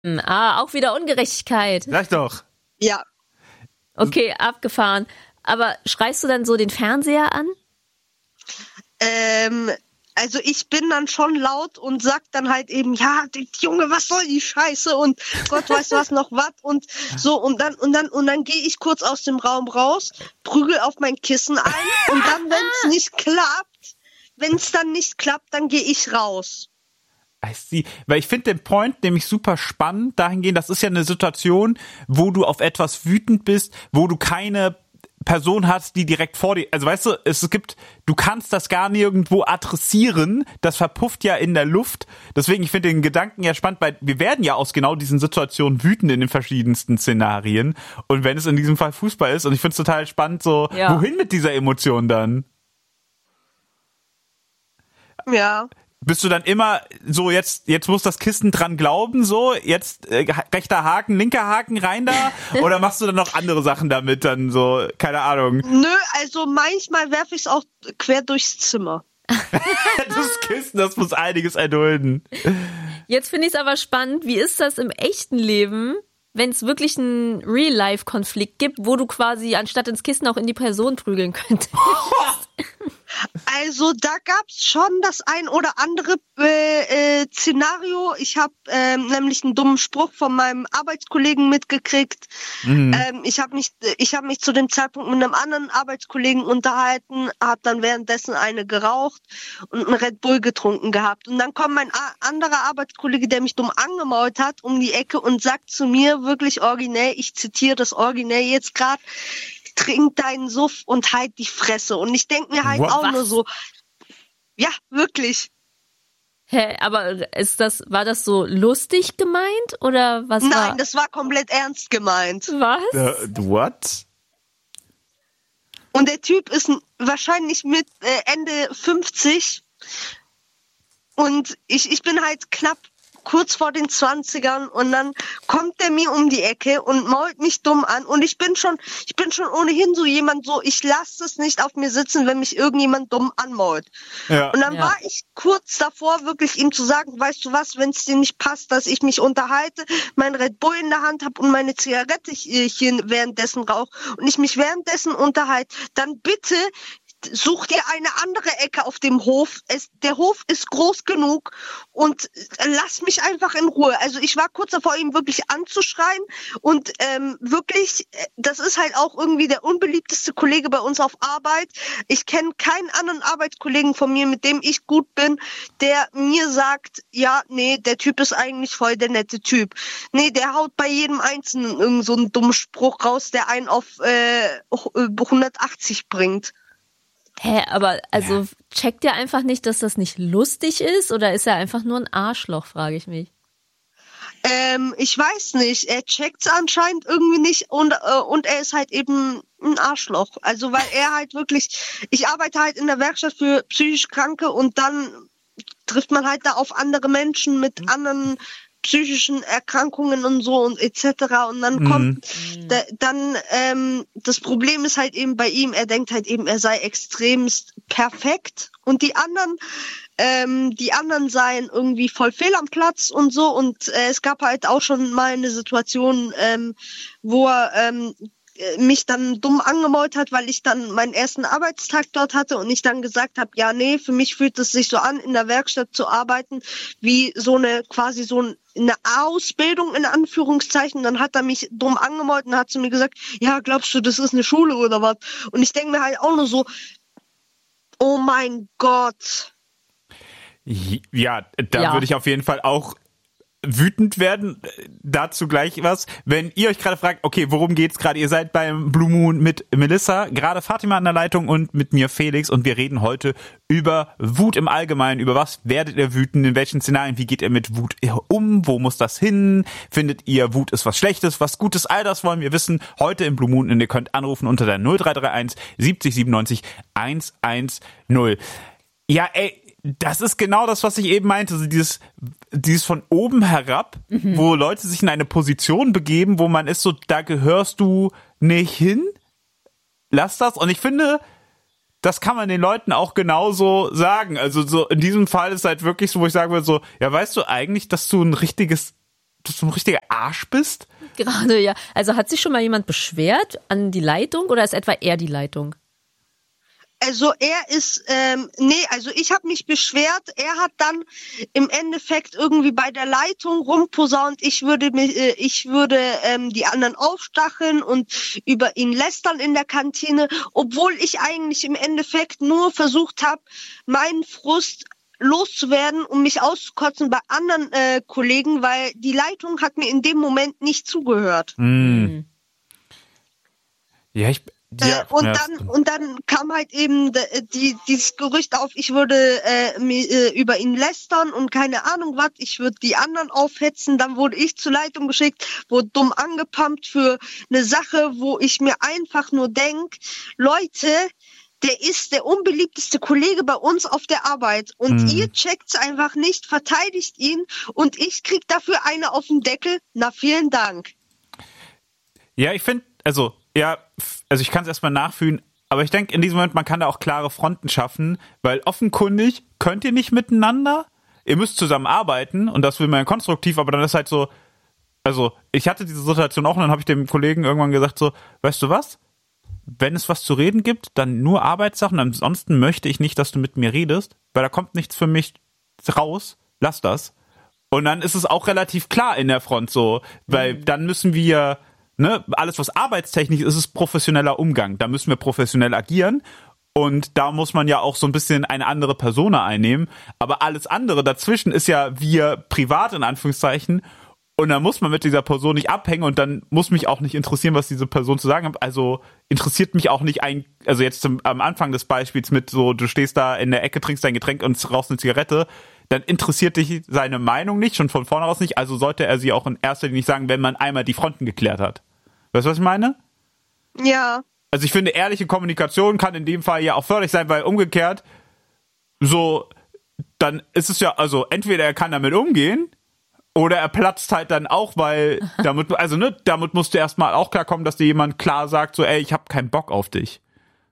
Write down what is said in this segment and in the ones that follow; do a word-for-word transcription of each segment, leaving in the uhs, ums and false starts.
Ah, auch wieder Ungerechtigkeit. Sag doch. Ja. Okay, abgefahren. Aber schreist du dann so den Fernseher an? Ähm, also ich bin dann schon laut und sag dann halt eben, ja, die, Junge, was soll die Scheiße und Gott weiß was noch was und so und dann und dann und dann gehe ich kurz aus dem Raum raus, prügel auf mein Kissen ein und dann, wenn es nicht klappt, wenn es dann nicht klappt, dann gehe ich raus. I see. Weil ich finde den Point nämlich super spannend dahingehend, das ist ja eine Situation, wo du auf etwas wütend bist, wo du keine Person hast, die direkt vor dir, also weißt du, es gibt, du kannst das gar nirgendwo adressieren, das verpufft ja in der Luft, deswegen, ich finde den Gedanken ja spannend, weil wir werden ja aus genau diesen Situationen wütend in den verschiedensten Szenarien und wenn es in diesem Fall Fußball ist und ich finde es total spannend, so, ja. wohin mit dieser Emotion dann? Ja. Bist du dann immer so, jetzt jetzt muss das Kissen dran glauben, so, jetzt äh, rechter Haken, linker Haken rein da? Oder machst du dann noch andere Sachen damit, dann so, keine Ahnung? Nö, also manchmal werfe ich es auch quer durchs Zimmer. Das Kissen, das muss einiges erdulden. Jetzt finde ich es aber spannend, wie ist das im echten Leben, wenn es wirklich einen Real-Life-Konflikt gibt, wo du quasi anstatt ins Kissen auch in die Person prügeln könntest? Also da gab's schon das ein oder andere äh, äh, Szenario. Ich habe ähm, nämlich einen dummen Spruch von meinem Arbeitskollegen mitgekriegt. Mhm. Ähm, ich habe mich, ich habe mich zu dem Zeitpunkt mit einem anderen Arbeitskollegen unterhalten, habe dann währenddessen eine geraucht und einen Red Bull getrunken gehabt. Und dann kommt mein a- anderer Arbeitskollege, der mich dumm angemault hat, um die Ecke und sagt zu mir wirklich originell, ich zitiere das originell jetzt gerade, trink deinen Suff und halt die Fresse. Und ich denke mir halt What? auch Was? nur so, ja, wirklich. Hä, aber ist das, war das so lustig gemeint oder was Nein, war? Nein, das war komplett ernst gemeint. Was? Uh, what? Und der Typ ist wahrscheinlich mit äh, Ende fünfzig und ich, ich bin halt knapp kurz vor den zwanzigern und dann kommt der mir um die Ecke und mault mich dumm an und ich bin schon, ich bin schon ohnehin so jemand so, ich lasse es nicht auf mir sitzen, wenn mich irgendjemand dumm anmault. Ja. Und dann ja. war ich kurz davor, wirklich ihm zu sagen, weißt du was, wenn es dir nicht passt, dass ich mich unterhalte, mein Red Bull in der Hand habe und meine Zigarette hier währenddessen rauche und ich mich währenddessen unterhalte, dann bitte such dir eine andere Ecke auf dem Hof. Es, der Hof ist groß genug und lass mich einfach in Ruhe. Also ich war kurz davor, ihn wirklich anzuschreien und ähm, wirklich, das ist halt auch irgendwie der unbeliebteste Kollege bei uns auf Arbeit. Ich kenne keinen anderen Arbeitskollegen von mir, mit dem ich gut bin, der mir sagt, ja, nee, der Typ ist eigentlich voll der nette Typ. Nee, der haut bei jedem Einzelnen irgend so einen dummen Spruch raus, der einen auf äh, hundertachtzig bringt. Hä, aber also ja. checkt ihr einfach nicht, dass das nicht lustig ist oder ist er einfach nur ein Arschloch, frage ich mich. Ähm, ich weiß nicht. Er checkt's anscheinend irgendwie nicht und äh, und er ist halt eben ein Arschloch. Also weil er halt wirklich, ich arbeite halt in der Werkstatt für psychisch Kranke und dann trifft man halt da auf andere Menschen mit anderen psychischen Erkrankungen und so und et cetera. Und dann kommt, mhm. da, dann, ähm, das Problem ist halt eben bei ihm, er denkt halt eben, er sei extremst perfekt und die anderen, ähm, die anderen seien irgendwie voll fehl am Platz und so und äh, es gab halt auch schon mal eine Situation, ähm, wo er, ähm, mich dann dumm angemault hat, weil ich dann meinen ersten Arbeitstag dort hatte und ich dann gesagt habe, ja, nee, für mich fühlt es sich so an, in der Werkstatt zu arbeiten, wie so eine, quasi so eine Ausbildung in Anführungszeichen. Dann hat er mich dumm angemault und hat zu mir gesagt, ja, glaubst du, das ist eine Schule oder was? Und ich denke mir halt auch nur so, oh mein Gott. Ja, da ja. würde ich auf jeden Fall auch wütend werden, dazu gleich was. Wenn ihr euch gerade fragt, okay, worum geht's gerade? Ihr seid beim Blue Moon mit Melissa, gerade Fatima an der Leitung und mit mir Felix und wir reden heute über Wut im Allgemeinen. Über was werdet ihr wütend? In welchen Szenarien? Wie geht ihr mit Wut um? Wo muss das hin? Findet ihr, Wut ist was Schlechtes, was Gutes? All das wollen wir wissen heute im Blue Moon und ihr könnt anrufen unter der null drei drei eins siebzig siebenundneunzig hundertzehn. Ja, ey, das ist genau das, was ich eben meinte, so dieses, dieses von oben herab, mhm. wo Leute sich in eine Position begeben, wo man ist so, da gehörst du nicht hin, lass das. Und ich finde, das kann man den Leuten auch genauso sagen. Also so in diesem Fall ist halt wirklich so, wo ich sagen würde so, ja, weißt du eigentlich, dass du ein richtiges dass du ein richtiger Arsch bist? Gerade, ja. Also hat sich schon mal jemand beschwert an die Leitung oder ist etwa er die Leitung? Also er ist, ähm, nee, also ich habe mich beschwert. Er hat dann im Endeffekt irgendwie bei der Leitung rumposaunt. Ich würde mich, äh, ich würde ähm, die anderen aufstacheln und über ihn lästern in der Kantine, obwohl ich eigentlich im Endeffekt nur versucht habe, meinen Frust loszuwerden, um mich auszukotzen bei anderen äh, Kollegen, weil die Leitung hat mir in dem Moment nicht zugehört. Mm. Ja, ich Ja, äh, und ja, dann und dann kam halt eben die, die, dieses Gerücht auf, ich würde äh, mi, äh, über ihn lästern und keine Ahnung was, ich würde die anderen aufhetzen. Dann wurde ich zur Leitung geschickt, wurde dumm angepumpt für eine Sache, wo ich mir einfach nur denk, Leute, der ist der unbeliebteste Kollege bei uns auf der Arbeit und mhm. ihr checkt's einfach nicht, verteidigt ihn und ich krieg dafür eine auf den Deckel. Na, vielen Dank. Ja, ich finde, also ja, also ich kann es erstmal nachfühlen, aber ich denke in diesem Moment, man kann da auch klare Fronten schaffen, weil offenkundig könnt ihr nicht miteinander, ihr müsst zusammen arbeiten und das will man ja konstruktiv, aber dann ist halt so, also ich hatte diese Situation auch und dann habe ich dem Kollegen irgendwann gesagt so, weißt du was, wenn es was zu reden gibt, dann nur Arbeitssachen, ansonsten möchte ich nicht, dass du mit mir redest, weil da kommt nichts für mich raus, lass das. Und dann ist es auch relativ klar in der Front so, weil mhm. dann müssen wir Ne, alles, was arbeitstechnisch ist, ist professioneller Umgang. Da müssen wir professionell agieren und da muss man ja auch so ein bisschen eine andere Persona einnehmen. Aber alles andere dazwischen ist ja wir privat in Anführungszeichen und dann muss man mit dieser Person nicht abhängen und dann muss mich auch nicht interessieren, was diese Person zu sagen hat. Also interessiert mich auch nicht ein, also jetzt zum, am Anfang des Beispiels mit so, du stehst da in der Ecke, trinkst dein Getränk und rauchst eine Zigarette, dann interessiert dich seine Meinung nicht, schon von vornherein nicht. Also sollte er sie auch in erster Linie nicht sagen, wenn man einmal die Fronten geklärt hat. Weißt du, was ich meine? Ja. Also ich finde, ehrliche Kommunikation kann in dem Fall ja auch förderlich sein, weil umgekehrt so, dann ist es ja, also entweder er kann damit umgehen oder er platzt halt dann auch, weil damit, also ne, damit musst du erstmal auch klarkommen, dass dir jemand klar sagt, so ey, ich hab keinen Bock auf dich.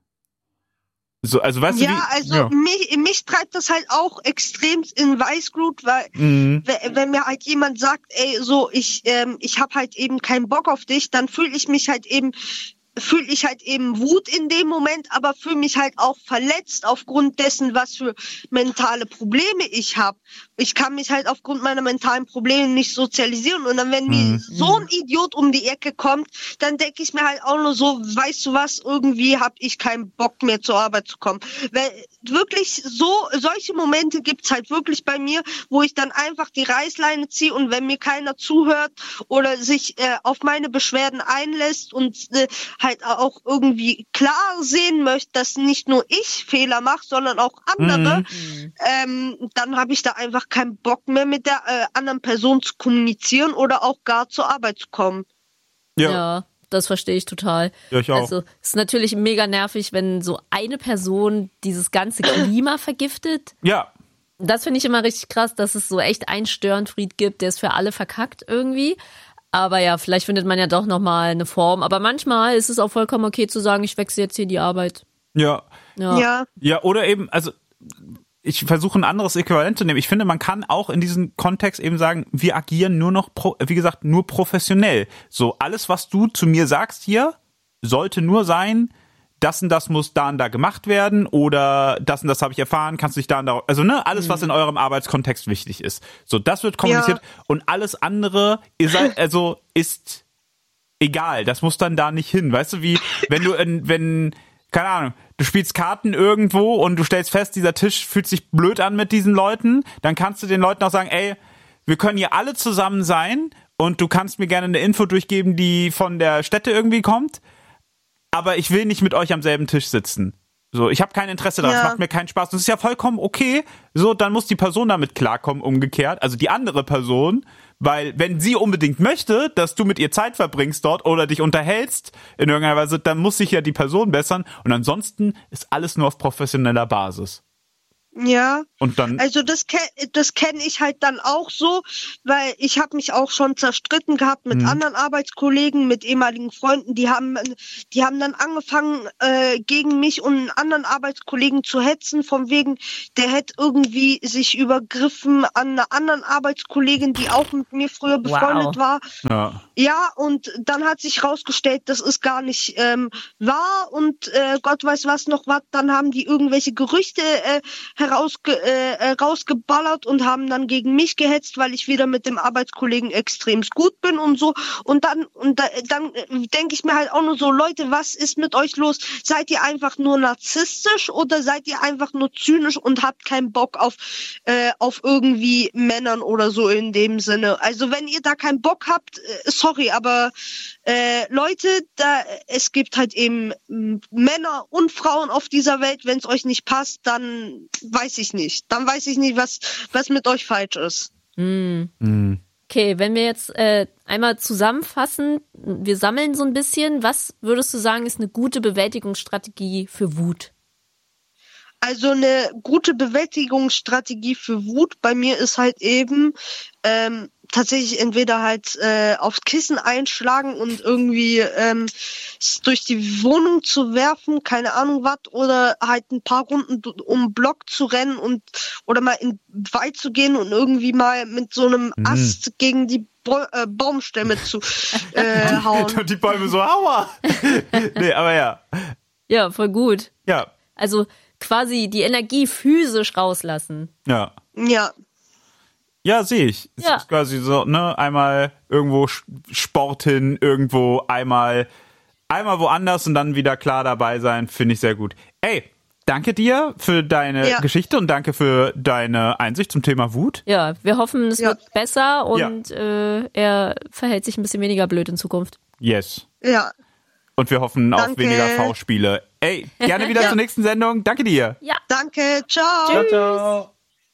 So, also weißt ja, du wie? also ja. mich, mich treibt das halt auch extrem in Weißglut, weil mhm. wenn, wenn mir halt jemand sagt, ey, so ich ähm, ich hab halt eben keinen Bock auf dich, dann fühle ich mich halt eben fühle ich halt eben Wut in dem Moment, aber fühle mich halt auch verletzt aufgrund dessen, was für mentale Probleme ich habe. Ich kann mich halt aufgrund meiner mentalen Probleme nicht sozialisieren und dann, wenn mhm. mir so ein Idiot um die Ecke kommt, dann denke ich mir halt auch nur so, weißt du was, irgendwie habe ich keinen Bock mehr zur Arbeit zu kommen. Weil wirklich so, solche Momente gibt's halt wirklich bei mir, wo ich dann einfach die Reißleine ziehe und wenn mir keiner zuhört oder sich äh, auf meine Beschwerden einlässt und äh, halt auch irgendwie klar sehen möchte, dass nicht nur ich Fehler mache, sondern auch andere, mhm. ähm, dann habe ich da einfach keinen Bock mehr mit der äh, anderen Person zu kommunizieren oder auch gar zur Arbeit zu kommen. Ja, ja, das verstehe ich total. Ja, ich auch. Also es ist natürlich mega nervig, wenn so eine Person dieses ganze Klima vergiftet. Ja. Das finde ich immer richtig krass, dass es so echt einen Störenfried gibt, der ist für alle verkackt irgendwie. Aber ja, vielleicht findet man ja doch nochmal eine Form. Aber manchmal ist es auch vollkommen okay zu sagen, ich wechsle jetzt hier die Arbeit. Ja. Ja. Ja, ja oder eben, also ich versuche ein anderes Äquivalent zu nehmen. Ich finde, man kann auch in diesem Kontext eben sagen, wir agieren nur noch, pro, wie gesagt, nur professionell. So, alles, was du zu mir sagst hier, sollte nur sein, das und das muss da und da gemacht werden oder das und das habe ich erfahren, kannst du dich da und da, also ne, alles, was in eurem Arbeitskontext wichtig ist. So, das wird kommuniziert ja. Und alles andere ist, also, ist egal, das muss dann da nicht hin. Weißt du, wie, wenn du, in, wenn, keine Ahnung, du spielst Karten irgendwo und du stellst fest, dieser Tisch fühlt sich blöd an mit diesen Leuten, dann kannst du den Leuten auch sagen, ey, wir können hier alle zusammen sein und du kannst mir gerne eine Info durchgeben, die von der Stätte irgendwie kommt. Aber ich will nicht mit euch am selben Tisch sitzen. So, ich habe kein Interesse daran, es ja. macht mir keinen Spaß. Das ist ja vollkommen okay. So, dann muss die Person damit klarkommen, umgekehrt. Also die andere Person, weil wenn sie unbedingt möchte, dass du mit ihr Zeit verbringst dort oder dich unterhältst in irgendeiner Weise, dann muss sich ja die Person bessern. Und ansonsten ist alles nur auf professioneller Basis. Ja, Und dann, also das, ke das kenne ich halt dann auch so, weil ich habe mich auch schon zerstritten gehabt mit Mhm. anderen Arbeitskollegen, mit ehemaligen Freunden, die haben die haben dann angefangen, äh, gegen mich und einen anderen Arbeitskollegen zu hetzen, von wegen, der hätte irgendwie sich übergriffen an einer anderen Arbeitskollegin, die auch mit mir früher befreundet Wow. war. ja, Ja, und dann hat sich rausgestellt, das ist gar nicht ähm, wahr und äh, Gott weiß was noch was. Dann haben die irgendwelche Gerüchte äh, herausge äh, rausgeballert und haben dann gegen mich gehetzt, weil ich wieder mit dem Arbeitskollegen extremst gut bin und so. Und dann und da, dann äh, denke ich mir halt auch nur so, Leute, was ist mit euch los? Seid ihr einfach nur narzisstisch oder seid ihr einfach nur zynisch und habt keinen Bock auf äh, auf irgendwie Männern oder so in dem Sinne? Also wenn ihr da keinen Bock habt, äh, sorry, aber äh, Leute, da es gibt halt eben m, Männer und Frauen auf dieser Welt. Wenn es euch nicht passt, dann weiß ich nicht. Dann weiß ich nicht, was was mit euch falsch ist. Hm. Mhm. Okay, wenn wir jetzt äh, einmal zusammenfassen, wir sammeln so ein bisschen, was würdest du sagen, ist eine gute Bewältigungsstrategie für Wut? Also eine gute Bewältigungsstrategie für Wut bei mir ist halt eben ähm, tatsächlich entweder halt äh, aufs Kissen einschlagen und irgendwie ähm, es durch die Wohnung zu werfen, keine Ahnung was, oder halt ein paar Runden d- um den Block zu rennen und oder mal in den Wald zu gehen und irgendwie mal mit so einem Mhm. Ast gegen die Bo äh, Baumstämme zu äh, hauen. Und die Bäume so, aua. Nee, aber ja. Ja, voll gut. Ja, Also quasi die Energie physisch rauslassen. ja. Ja. Ja, sehe ich. Es Ja. ist quasi so, ne, einmal irgendwo Sch- Sport hin, irgendwo einmal, einmal woanders und dann wieder klar dabei sein, finde ich sehr gut. Ey, danke dir für deine Ja. Geschichte und danke für deine Einsicht zum Thema Wut. Ja, wir hoffen, es Ja. wird besser und äh, er verhält sich ein bisschen weniger blöd in Zukunft. Yes. Ja. Und wir hoffen auf Danke. weniger V-Spiele. Ey, gerne wieder Ja. zur nächsten Sendung. Danke dir. Ja. Danke. Ciao. Ciao, ciao.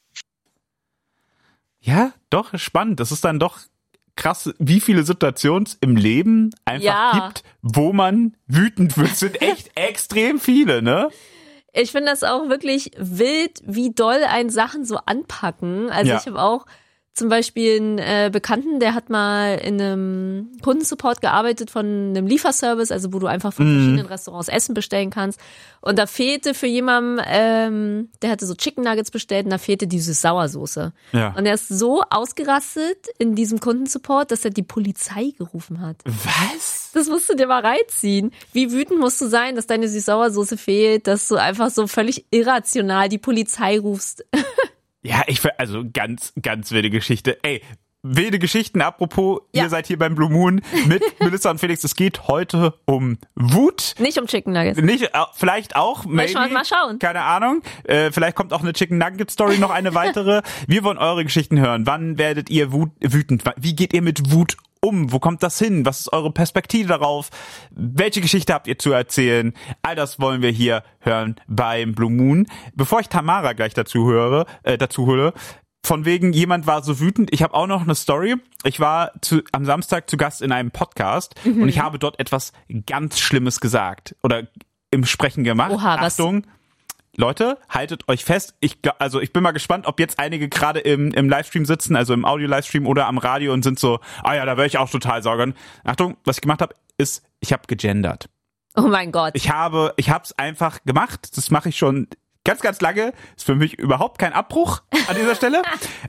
Ja, doch, spannend. Das ist dann doch krass, wie viele Situationen es im Leben einfach Ja. gibt, wo man wütend wird. Es sind echt extrem viele, ne? Ich finde das auch wirklich wild, wie doll einen Sachen so anpacken. Also Ja. ich habe auch zum Beispiel einen äh, Bekannten, der hat mal in einem Kundensupport gearbeitet von einem Lieferservice, also wo du einfach von Mhm. verschiedenen Restaurants Essen bestellen kannst. Und da fehlte für jemanden, ähm, der hatte so Chicken Nuggets bestellt und da fehlte diese Sauersoße. Ja. Und er ist so ausgerastet in diesem Kundensupport, dass er die Polizei gerufen hat. Was? Das musst du dir mal reinziehen. Wie wütend musst du sein, dass deine Süß-Sauersoße fehlt, dass du einfach so völlig irrational die Polizei rufst. Ja, ich ver- also ganz, ganz wilde Geschichte. Ey, wilde Geschichten, apropos, Ja. ihr seid hier beim Blue Moon mit Melissa und Felix. Es geht heute um Wut. Nicht um Chicken Nuggets. Nicht, äh, vielleicht auch, maybe. schauen, mal schauen. Keine Ahnung. Äh, vielleicht kommt auch eine Chicken Nugget Story, noch eine weitere. Wir wollen eure Geschichten hören. Wann werdet ihr wut, wütend? Wie geht ihr mit Wut um? Wo kommt das hin? Was ist eure Perspektive darauf? Welche Geschichte habt ihr zu erzählen? All das wollen wir hier hören beim Blue Moon. Bevor ich Tamara gleich dazu höre, äh, dazu hole, von wegen, jemand war so wütend. Ich habe auch noch eine Story. Ich war zu, am Samstag zu Gast in einem Podcast Mhm. und ich habe dort etwas ganz Schlimmes gesagt oder im Sprechen gemacht. Oha, was? Achtung, Leute, haltet euch fest. Ich glaub, also ich bin mal gespannt, ob jetzt einige gerade im, im Livestream sitzen, also im Audio-Livestream oder am Radio und sind so, ah ja, da wäre ich auch total saugen. Achtung, was ich gemacht habe, ist, ich habe gegendert. Oh mein Gott. Ich habe, ich habe es einfach gemacht. Das mache ich schon ganz, ganz lange. Ist für mich überhaupt kein Abbruch an dieser Stelle.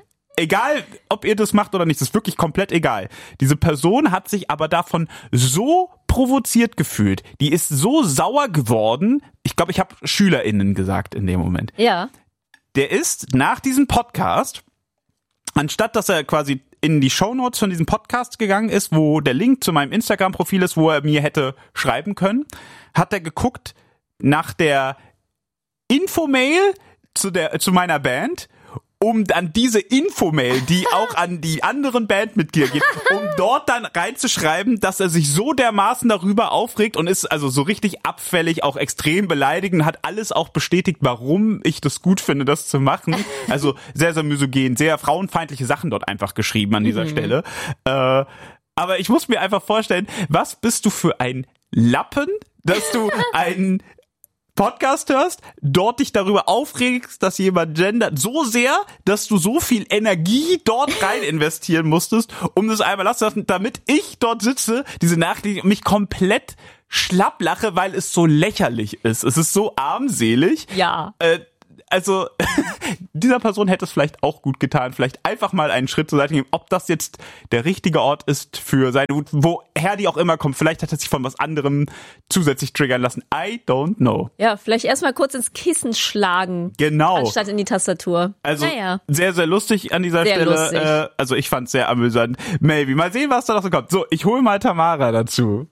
Egal, ob ihr das macht oder nicht, das ist wirklich komplett egal. Diese Person hat sich aber davon so provoziert gefühlt. Die ist so sauer geworden. Ich glaube, ich habe SchülerInnen gesagt in dem Moment. Ja. Der ist nach diesem Podcast, anstatt dass er quasi in die Shownotes von diesem Podcast gegangen ist, wo der Link zu meinem Instagram-Profil ist, wo er mir hätte schreiben können, hat er geguckt nach der Infomail zu der zu meiner Band, um dann diese Infomail, die auch an die anderen Bandmitglieder geht, um dort dann reinzuschreiben, dass er sich so dermaßen darüber aufregt und ist also so richtig abfällig, auch extrem beleidigend, hat alles auch bestätigt, warum ich das gut finde, das zu machen. Also sehr, sehr misogen, sehr frauenfeindliche Sachen dort einfach geschrieben an dieser Stelle. Äh, aber ich muss mir einfach vorstellen, was bist du für ein Lappen, dass du einen Podcast hörst, dort dich darüber aufregst, dass jemand gendert, so sehr, dass du so viel Energie dort rein investieren musstest, um das einmal lassen zu lassen, damit ich dort sitze, diese Nachricht mich komplett schlapp lache, weil es so lächerlich ist. Es ist so armselig. Ja. Äh, also dieser Person hätte es vielleicht auch gut getan, vielleicht einfach mal einen Schritt zur Seite geben, ob das jetzt der richtige Ort ist für seine Wut, woher die auch immer kommt. Vielleicht hat er sich von was anderem zusätzlich triggern lassen. I don't know. Ja, vielleicht erstmal kurz ins Kissen schlagen. Genau. Anstatt in die Tastatur. Also naja. sehr, sehr lustig an dieser sehr Stelle. Äh, also ich fand es sehr amüsant. Maybe. Mal sehen, was da noch so kommt. So, ich hole mal Tamara dazu.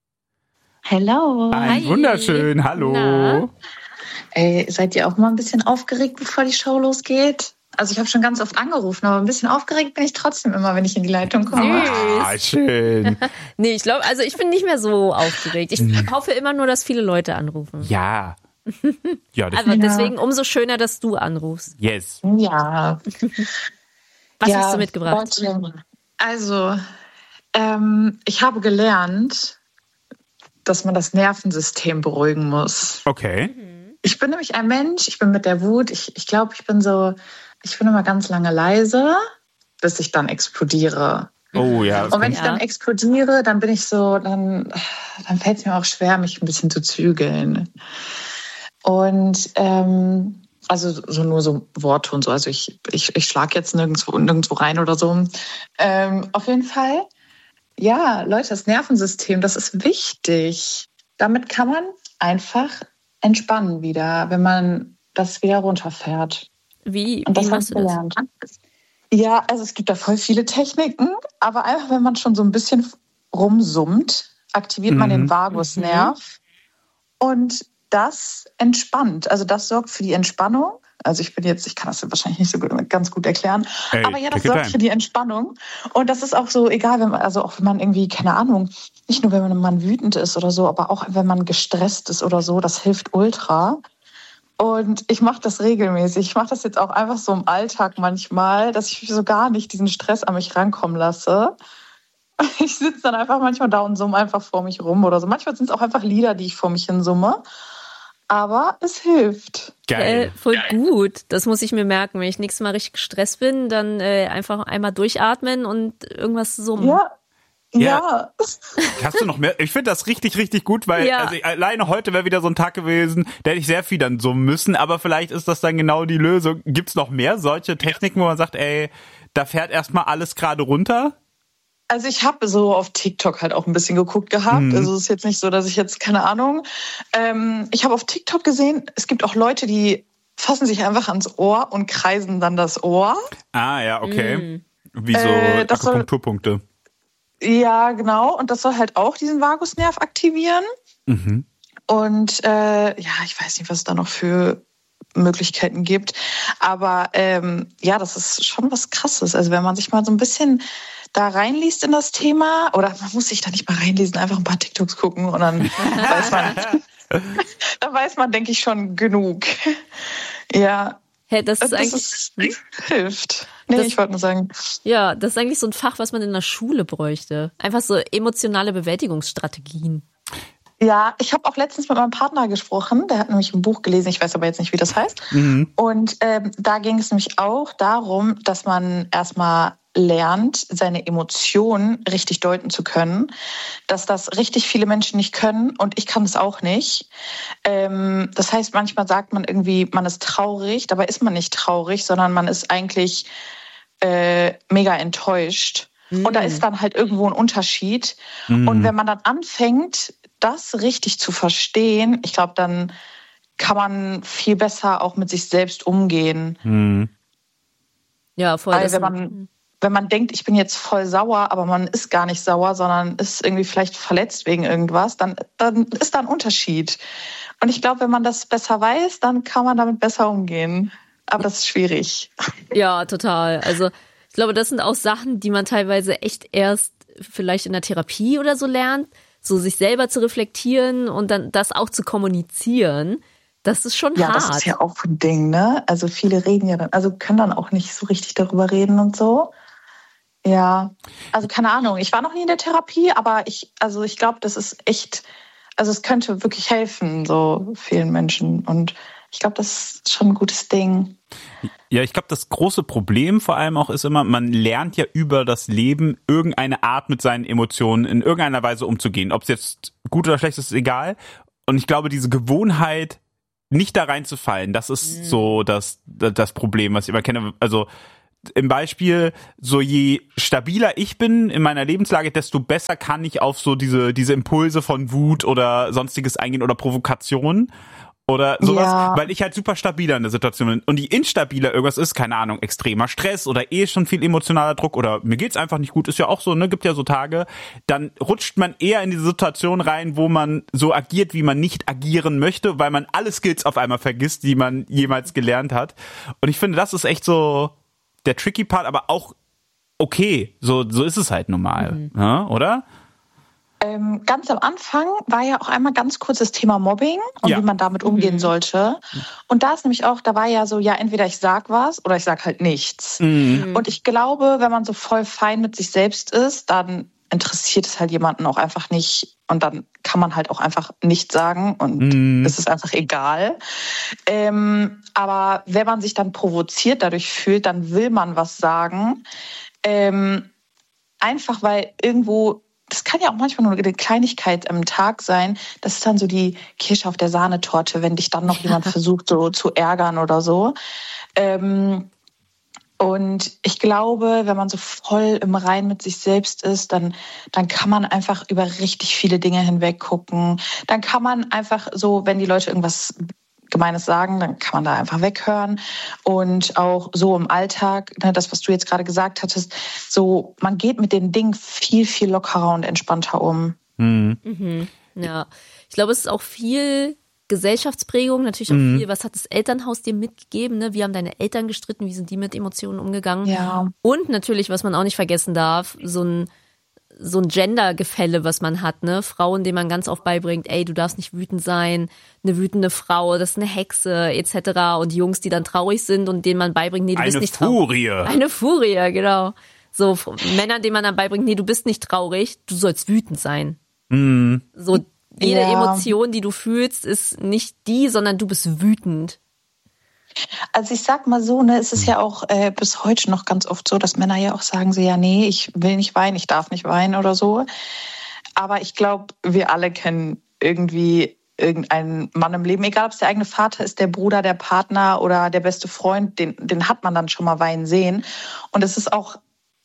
Hello. Ein Hi. wunderschön. Hallo. Na? Ey, seid ihr auch mal ein bisschen aufgeregt, bevor die Show losgeht? Also ich habe schon ganz oft angerufen, aber ein bisschen aufgeregt bin ich trotzdem immer, wenn ich in die Leitung komme. Ah, schön. Nee, ich glaube, also ich bin nicht mehr so aufgeregt. Ich hoffe immer nur, dass viele Leute anrufen. Ja. Ja, das Also deswegen umso schöner, dass du anrufst. yes. Ja. Was ja, hast du mitgebracht? Leute, also, ähm, ich habe gelernt, dass man das Nervensystem beruhigen muss. Okay. Ich bin nämlich ein Mensch, ich bin mit der Wut, ich, ich glaube, ich bin so, ich bin immer ganz lange leise, bis ich dann explodiere. Oh ja. Und wenn ich Ja. dann explodiere, dann bin ich so, dann, dann fällt es mir auch schwer, mich ein bisschen zu zügeln. Und ähm, also so nur so Worte und so, also ich, ich, ich schlage jetzt nirgendwo, nirgendwo rein oder so. Ähm, auf jeden Fall, ja, Leute, das Nervensystem, das ist wichtig. Damit kann man einfach entspannen wieder, wenn man das wieder runterfährt. Wie, Und das wie habe machst ich du das? gelernt. Ja, also es gibt da voll viele Techniken, aber einfach, wenn man schon so ein bisschen rumsummt, aktiviert man Mhm. den Vagusnerv und das entspannt. Also das sorgt für die Entspannung. Also ich bin jetzt, ich kann das wahrscheinlich nicht so gut, ganz gut erklären, Ey, aber ja, das take your sorgt time. für die Entspannung. Und das ist auch so, egal, wenn man, also auch wenn man irgendwie, keine Ahnung, nicht nur wenn man, man wütend ist oder so, aber auch wenn man gestresst ist oder so, das hilft ultra. Und ich mache das regelmäßig. Ich mache das jetzt auch einfach so im Alltag manchmal, dass ich so gar nicht diesen Stress an mich rankommen lasse. Ich sitze dann einfach manchmal da und summe einfach vor mich rum oder so. Manchmal sind es auch einfach Lieder, die ich vor mich hin summe. Aber es hilft. Äh, Geil. voll gut. Das muss ich mir merken. Wenn ich nächstes Mal richtig gestresst bin, dann äh, einfach einmal durchatmen und irgendwas summen. Ja. Ja. Ja. Hast du noch mehr? Ich finde das richtig, richtig gut, weil Ja. also ich, alleine heute wäre wieder so ein Tag gewesen, da hätte ich sehr viel dann summen müssen, aber vielleicht ist das dann genau die Lösung. Gibt's noch mehr solche Techniken, wo man sagt, ey, da fährt erstmal alles gerade runter? Also ich habe so auf TikTok halt auch ein bisschen geguckt gehabt. Mhm. Also es ist jetzt nicht so, dass ich jetzt, keine Ahnung. Ähm, ich habe auf TikTok gesehen, es gibt auch Leute, die fassen sich einfach ans Ohr und kreisen dann das Ohr. Ah, ja, okay. Mm. Wie so Äh, das soll- Akupunkturpunkte. Ja, genau. Und das soll halt auch diesen Vagusnerv aktivieren. Mhm. Und äh, ja, ich weiß nicht, was es da noch für Möglichkeiten gibt. Aber ähm, ja, das ist schon was Krasses. Also wenn man sich mal so ein bisschen da reinliest in das Thema, oder man muss sich da nicht mal reinlesen, einfach ein paar TikToks gucken und dann weiß man, dann weiß man, denke ich, schon genug. Ja, Hey, das ist das eigentlich, ist, hilft. Nee, Das- ich wollte nur sagen, ja, das ist eigentlich so ein Fach, was man in der Schule bräuchte. Einfach so emotionale Bewältigungsstrategien. ja, ich habe auch letztens mit meinem Partner gesprochen, der hat nämlich ein Buch gelesen, ich weiß aber jetzt nicht, wie das heißt. Mhm. Und ähm, da ging es nämlich auch darum, dass man erstmal lernt, seine Emotionen richtig deuten zu können, dass das richtig viele Menschen nicht können und ich kann es auch nicht. Ähm, das heißt, manchmal sagt man irgendwie, man ist traurig, dabei ist man nicht traurig, sondern man ist eigentlich äh, mega enttäuscht. Und da ist dann halt irgendwo ein Unterschied. Und wenn man dann anfängt, das richtig zu verstehen, ich glaube, dann kann man viel besser auch mit sich selbst umgehen. Mhm. Ja, voll. Weil das- wenn man, wenn man denkt, ich bin jetzt voll sauer, aber man ist gar nicht sauer, sondern ist irgendwie vielleicht verletzt wegen irgendwas, dann, dann ist da ein Unterschied. Und ich glaube, wenn man das besser weiß, dann kann man damit besser umgehen. Aber das ist schwierig. Ja, total. Also ich glaube, das sind auch Sachen, die man teilweise echt erst vielleicht in der Therapie oder so lernt, so sich selber zu reflektieren und dann das auch zu kommunizieren. Das ist schon Ja, hart. das ist ja auch ein Ding, ne? Also viele reden ja dann, also können dann auch nicht so richtig darüber reden und so. Ja, also keine Ahnung. Ich war noch nie in der Therapie, aber ich, also ich glaube, das ist echt, also es könnte wirklich helfen, so vielen Menschen. Und ich glaube, das ist schon ein gutes Ding. Ja, ich glaube, das große Problem vor allem auch ist immer, man lernt ja über das Leben irgendeine Art mit seinen Emotionen in irgendeiner Weise umzugehen. Ob es jetzt gut oder schlecht ist, ist egal. Und ich glaube, diese Gewohnheit, nicht da reinzufallen, das ist mhm. so das, das Problem, was ich immer kenne. Also im Beispiel, so je stabiler ich bin in meiner Lebenslage, desto besser kann ich auf so diese, diese Impulse von Wut oder sonstiges eingehen oder Provokation. Oder sowas, ja. Weil ich halt super stabiler in der Situation bin. Und je instabiler irgendwas ist, keine Ahnung, extremer Stress oder eh schon viel emotionaler Druck oder mir geht's einfach nicht gut, ist ja auch so, ne, gibt ja so Tage, dann rutscht man eher in diese Situation rein, wo man so agiert, wie man nicht agieren möchte, weil man alle Skills auf einmal vergisst, die man jemals gelernt hat. Und ich finde, das ist echt so der tricky Part, aber auch okay, so, so ist es halt normal, mhm. ja, oder? Ähm, ganz am Anfang war ja auch einmal ganz kurz das Thema Mobbing und ja. wie man damit umgehen mhm. sollte. Und da ist nämlich auch, da war ja so, ja, entweder ich sag was oder ich sag halt nichts. Mhm. Und ich glaube, wenn man so voll fein mit sich selbst ist, dann interessiert es halt jemanden auch einfach nicht. Und dann kann man halt auch einfach nichts sagen und mhm. es ist einfach egal. Ähm, aber wenn man sich dann provoziert dadurch fühlt, dann will man was sagen. Ähm, einfach weil irgendwo, das kann ja auch manchmal nur eine Kleinigkeit am Tag sein. Das ist dann so die Kirsche auf der Sahnetorte, wenn dich dann noch jemand versucht, so zu ärgern oder so. Ähm, und ich glaube, wenn man so voll im Reinen mit sich selbst ist, dann, dann kann man einfach über richtig viele Dinge hinweg gucken. Dann kann man einfach so, wenn die Leute irgendwas Gemeines sagen, dann kann man da einfach weghören. Und auch so im Alltag, ne, das, was du jetzt gerade gesagt hattest, so, man geht mit den Dingen viel, viel lockerer und entspannter um. Mhm. Mhm. Ja, ich glaube, es ist auch viel Gesellschaftsprägung, natürlich auch mhm. viel, was hat das Elternhaus dir mitgegeben, ne? Wie haben deine Eltern gestritten, wie sind die mit Emotionen umgegangen? Ja. Und natürlich, was man auch nicht vergessen darf, so ein so ein Gender-Gefälle, was man hat, ne? Frauen, denen man ganz oft beibringt, ey, du darfst nicht wütend sein, eine wütende Frau, das ist eine Hexe, et cetera. Und Jungs, die dann traurig sind und denen man beibringt, nee, du eine bist nicht traurig. Furie. Eine Furie, genau. So Männern, denen man dann beibringt, nee, du bist nicht traurig, du sollst wütend sein. Mhm. So jede ja. Emotion, die du fühlst, ist nicht die, sondern du bist wütend. Also ich sag mal so, ne, es ist ja auch äh, bis heute noch ganz oft so, dass Männer ja auch sagen so, ja, nee, ich will nicht weinen, ich darf nicht weinen oder so. Aber ich glaube, wir alle kennen irgendwie irgendeinen Mann im Leben, egal ob es der eigene Vater ist, der Bruder, der Partner oder der beste Freund, den, den hat man dann schon mal weinen sehen. Und es ist auch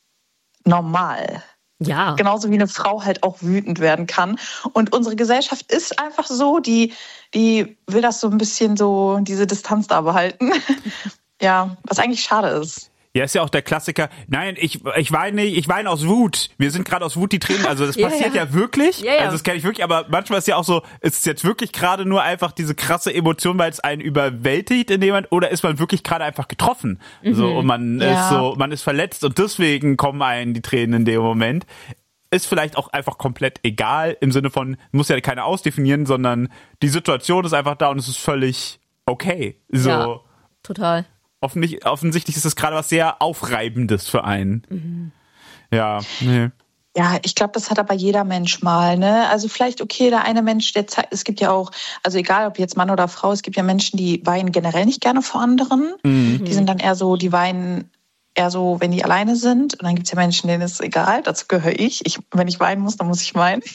normal. Ja. Genauso wie eine Frau halt auch wütend werden kann. Und unsere Gesellschaft ist einfach so, die, die will das so ein bisschen so, diese Distanz da behalten. Ja, was eigentlich schade ist. Ja, ist ja auch der Klassiker. Nein, ich ich weine nicht, ich weine aus Wut. Wir sind gerade aus Wut die Tränen. Also das ja, passiert ja, ja wirklich. Ja, ja. Also das kenne ich wirklich. Aber manchmal ist ja auch so, ist es jetzt wirklich gerade nur einfach diese krasse Emotion, weil es einen überwältigt in dem Moment, oder ist man wirklich gerade einfach getroffen? Mhm. So, und man ja. ist so, man ist verletzt und deswegen kommen einen die Tränen in dem Moment. Ist vielleicht auch einfach komplett egal im Sinne von, muss ja keiner ausdefinieren, sondern die Situation ist einfach da und es ist völlig okay. So. Ja, total. Offensichtlich, offensichtlich ist das gerade was sehr Aufreibendes für einen. Mhm. Ja, nee. Ja, ich glaube, das hat aber jeder Mensch mal, ne? Also vielleicht, okay, der eine Mensch, der zeigt, es gibt ja auch, also egal ob jetzt Mann oder Frau, es gibt ja Menschen, die weinen generell nicht gerne vor anderen. Mhm. Die sind dann eher so, die weinen eher so, wenn die alleine sind. Und dann gibt's ja Menschen, denen ist es egal, dazu gehöre ich. ich. Wenn ich weinen muss, dann muss ich weinen.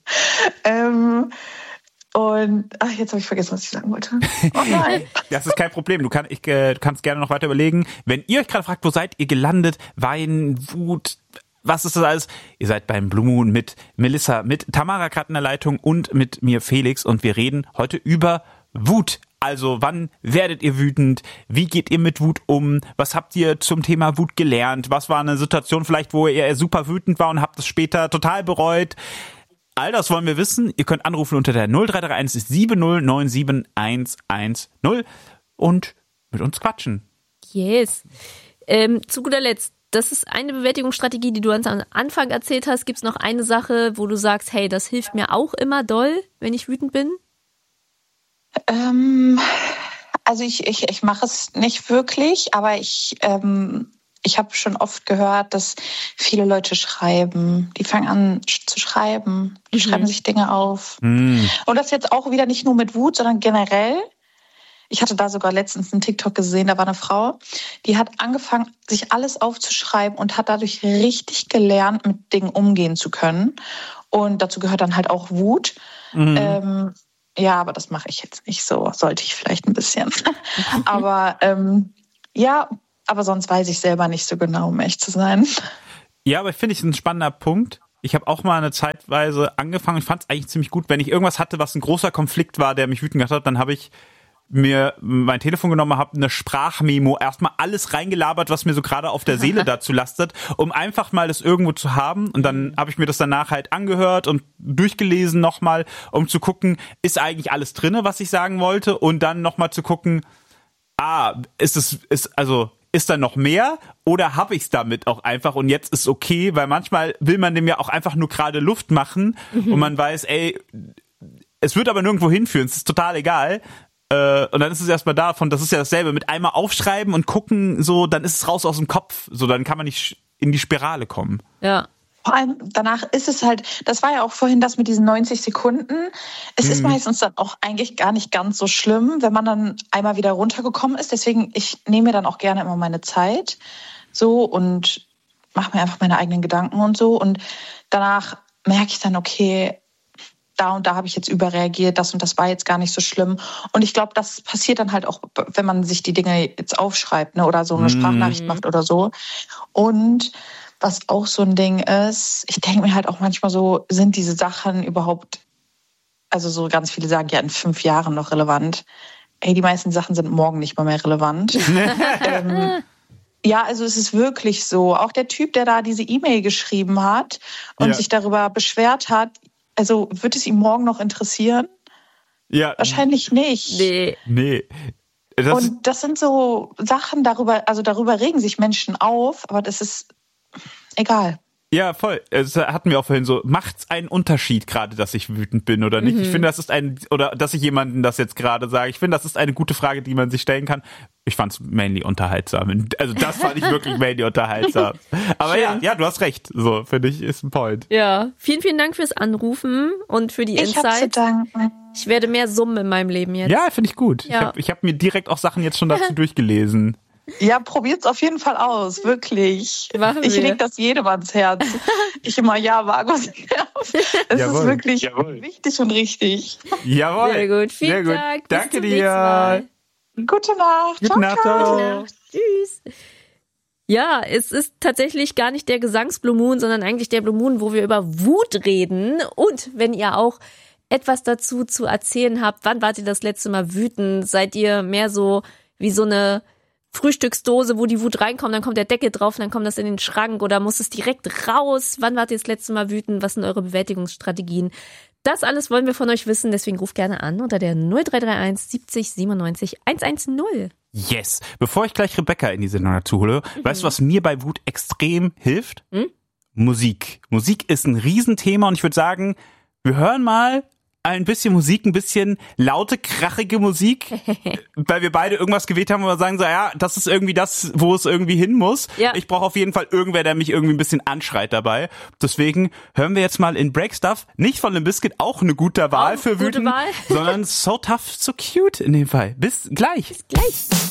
ähm, Und ach, jetzt habe ich vergessen, was ich sagen wollte. Oh nein. Das ist kein Problem. Du, kann, ich, äh, du kannst gerne noch weiter überlegen. Wenn ihr euch gerade fragt, wo seid ihr gelandet? Wein, Wut, was ist das alles? Ihr seid beim Blue Moon mit Melissa, mit Tamara gerade in der Leitung und mit mir Felix. Und wir reden heute über Wut. Also wann werdet ihr wütend? Wie geht ihr mit Wut um? Was habt ihr zum Thema Wut gelernt? Was war eine Situation vielleicht, wo ihr super wütend war und habt es später total bereut? All das wollen wir wissen. Ihr könnt anrufen unter der null drei drei eins sieben null neun sieben eins eins null und mit uns quatschen. Yes. Ähm, zu guter Letzt, das ist eine Bewältigungsstrategie, die du uns am Anfang erzählt hast. Gibt es noch eine Sache, wo du sagst, hey, das hilft mir auch immer doll, wenn ich wütend bin? Ähm, also ich, ich, ich mache es nicht wirklich, aber ich, ähm, ich habe schon oft gehört, dass viele Leute schreiben. Die fangen an zu schreiben. Die mhm. schreiben sich Dinge auf. Mhm. Und das jetzt auch wieder nicht nur mit Wut, sondern generell. Ich hatte da sogar letztens einen TikTok gesehen, da war eine Frau, die hat angefangen, sich alles aufzuschreiben und hat dadurch richtig gelernt, mit Dingen umgehen zu können. Und dazu gehört dann halt auch Wut. Mhm. Ähm, ja, aber das mache ich jetzt nicht so. Sollte ich vielleicht ein bisschen. aber ähm, ja, aber sonst weiß ich selber nicht so genau, um echt zu sein. Ja, aber finde ich ein spannender Punkt. Ich habe auch mal eine Zeitweise angefangen. Ich fand es eigentlich ziemlich gut. Wenn ich irgendwas hatte, was ein großer Konflikt war, der mich wütend gemacht hat, dann habe ich mir mein Telefon genommen, habe eine Sprachmemo, erstmal alles reingelabert, was mir so gerade auf der Seele dazu lastet, um einfach mal das irgendwo zu haben. Und dann habe ich mir das danach halt angehört und durchgelesen nochmal, um zu gucken, ist eigentlich alles drinne, was ich sagen wollte? Und dann nochmal zu gucken, ah, ist es, ist, also, ist da noch mehr oder habe ich es damit auch einfach und jetzt ist okay, weil manchmal will man dem ja auch einfach nur gerade Luft machen mhm. und man weiß, ey, es wird aber nirgendwo hinführen, es ist total egal. Und dann ist es erstmal davon, das ist ja dasselbe, mit einmal aufschreiben und gucken, so, dann ist es raus aus dem Kopf, so, dann kann man nicht in die Spirale kommen. Ja. Vor allem danach ist es halt, das war ja auch vorhin das mit diesen neunzig Sekunden. Es mhm. ist meistens dann auch eigentlich gar nicht ganz so schlimm, wenn man dann einmal wieder runtergekommen ist. Deswegen, ich nehme mir dann auch gerne immer meine Zeit so und mache mir einfach meine eigenen Gedanken und so. Und danach merke ich dann, okay, da und da habe ich jetzt überreagiert, das und das war jetzt gar nicht so schlimm. Und ich glaube, das passiert dann halt auch, wenn man sich die Dinge jetzt aufschreibt, ne, oder so eine Sprachnachricht macht oder so. Und was auch so ein Ding ist, ich denke mir halt auch manchmal so, sind diese Sachen überhaupt, also so ganz viele sagen ja in fünf Jahren noch relevant. Ey, die meisten Sachen sind morgen nicht mal mehr relevant. ähm, Ja, also es ist wirklich so. Auch der Typ, der da diese E-Mail geschrieben hat und ja. sich darüber beschwert hat, also wird es ihm morgen noch interessieren? Ja. Wahrscheinlich nicht. Nee. Nee. Das und das sind so Sachen, darüber, also darüber regen sich Menschen auf, aber das ist egal. Ja, voll. Es hatten wir auch vorhin so, macht's einen Unterschied gerade, dass ich wütend bin oder nicht? Mhm. Ich finde, das ist ein, oder dass ich jemandem das jetzt gerade sage, ich finde, das ist eine gute Frage, die man sich stellen kann. Ich fand's mainly unterhaltsam. Also das fand ich wirklich mainly unterhaltsam. Aber ja, ja, du hast recht. So, finde ich, ist ein Point. Ja, vielen, vielen Dank fürs Anrufen und für die ich Insights. Ich hab zu danken. Ich werde mehr summen in meinem Leben jetzt. Ja, finde ich gut. Ja. Ich habe ich hab mir direkt auch Sachen jetzt schon dazu durchgelesen. Ja, probiert's auf jeden Fall aus, wirklich. Machen ich wir. Leg das jedem ans Herz. Ich immer, ja, Vagos. Es Jawohl. ist wirklich Jawohl. wichtig und richtig. Jawohl. Sehr gut, vielen Sehr gut. Dank. Danke Bis zum dir. nächsten Mal. Gute Nacht. Gute Nacht. Ciao. Gute Nacht. Tschüss. Ja, es ist tatsächlich gar nicht der Gesangsblue Moon, sondern eigentlich der Blue Moon, wo wir über Wut reden. Und wenn ihr auch etwas dazu zu erzählen habt, wann wart ihr das letzte Mal wütend? Seid ihr mehr so wie so eine Frühstücksdose, wo die Wut reinkommt, dann kommt der Deckel drauf, dann kommt das in den Schrank oder muss es direkt raus? Wann wart ihr das letzte Mal wütend? Was sind eure Bewältigungsstrategien? Das alles wollen wir von euch wissen, deswegen ruft gerne an unter der null drei drei eins siebzig siebenundneunzig hundertzehn. Yes. Bevor ich gleich Rebecca in die Sendung dazu hole, mhm. weißt du, was mir bei Wut extrem hilft? Mhm. Musik. Musik ist ein Riesenthema und ich würde sagen, wir hören mal ein bisschen Musik, ein bisschen laute, krachige Musik, weil wir beide irgendwas gewählt haben, wo wir sagen so, ja, das ist irgendwie das, wo es irgendwie hin muss. Ja. Ich brauche auf jeden Fall irgendwer, der mich irgendwie ein bisschen anschreit dabei. Deswegen hören wir jetzt mal in Break Stuff, nicht von Limp Bizkit, auch eine gute Wahl auch für gute Wüten, Wahl. sondern So Tough, So Cute in dem Fall. Bis gleich. Bis gleich.